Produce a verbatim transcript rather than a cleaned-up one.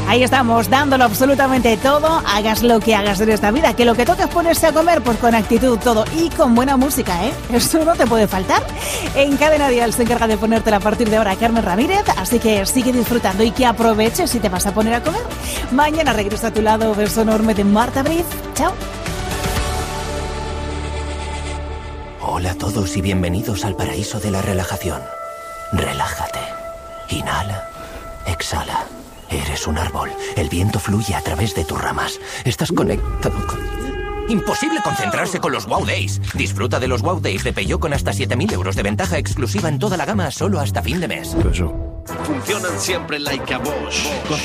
Ahí estamos, dándolo absolutamente todo, hagas lo que hagas en esta vida, que lo que toca es ponerse a comer, pues con actitud todo y con buena música, ¿eh? Eso no te puede faltar. En Cadena Dial se encarga de ponértela a partir de ahora Carmen Ramírez, así que sigue disfrutando y que aproveches si te vas a poner a comer. Mañana regreso a tu lado, beso enorme de Marta Briz. Chao. Hola a todos y bienvenidos al paraíso de la relajación. Relájate. Inhala. Exhala. Eres un árbol. El viento fluye a través de tus ramas. Estás conectado con... Imposible concentrarse con los Wow Days. Disfruta de los Wow Days de Peugeot con hasta siete mil euros de ventaja exclusiva en toda la gama solo hasta fin de mes. Funcionan siempre like a Bosch.